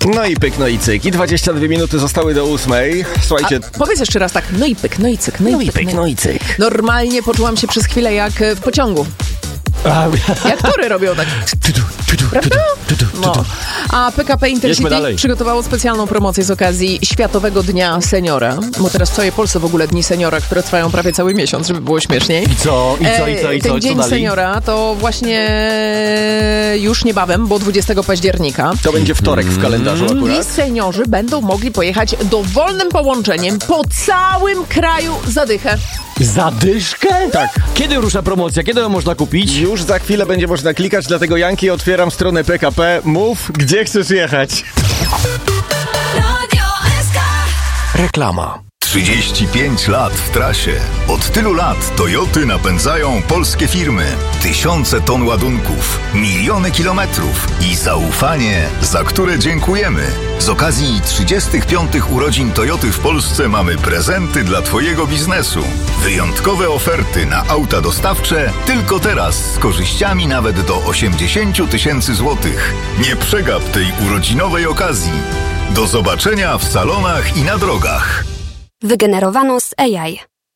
No i pyk, no i cyk. I 22 minuty zostały do 8. Słuchajcie. Powiedz jeszcze raz tak, no i pyk, no i cyk, no i pyk, no i cyk. Normalnie poczułam się przez chwilę jak w pociągu. Jak tury robią tak. Prawda? No. A PKP Intercity przygotowało specjalną promocję z okazji Światowego Dnia Seniora. Bo teraz w całej Polsce w ogóle Dni Seniora, które trwają prawie cały miesiąc, żeby było śmieszniej. I co? Ten Dzień Seniora to właśnie już niebawem, bo 20 października. To będzie wtorek w kalendarzu akurat. I seniorzy będą mogli pojechać dowolnym połączeniem po całym kraju za dychę. Zadyszkę? Tak. Kiedy rusza promocja? Kiedy ją można kupić? Już za chwilę będzie można klikać, dlatego Janki, otwieram stronę PKP. Mów, gdzie chcesz jechać. Reklama. 35 lat w trasie. Od tylu lat Toyoty napędzają polskie firmy. Tysiące ton ładunków, miliony kilometrów i zaufanie, za które dziękujemy. Z okazji 35 urodzin Toyoty w Polsce mamy prezenty dla Twojego biznesu. Wyjątkowe oferty na auta dostawcze tylko teraz z korzyściami nawet do 80 000 złotych. Nie przegap tej urodzinowej okazji. Do zobaczenia w salonach i na drogach. Wygenerowano z AI.